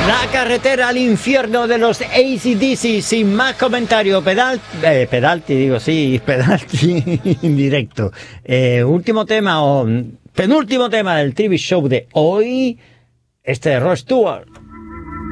La carretera al infierno de los AC/DC, sin más comentario. Pedalti en directo. Último tema o penúltimo tema del TV Show de hoy. Este de Rod Stewart.